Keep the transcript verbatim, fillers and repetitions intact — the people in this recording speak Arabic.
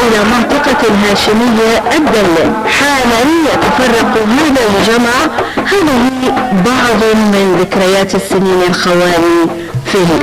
إلى منطقة هاشمية الدلة. حالا يتفرق هذا الجمع. هذه بعض من ذكريات السنين الخوالي في